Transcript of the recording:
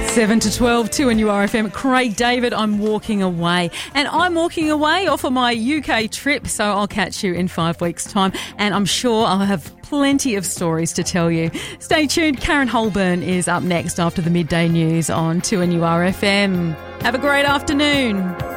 7 to 12, 2NURFM. Craig David, I'm walking away. And I'm walking away off of my UK trip, so I'll catch you in 5 weeks' time. And I'm sure I'll have plenty of stories to tell you. Stay tuned. Karen Holburn is up next after the midday news on 2NURFM. Have a great afternoon.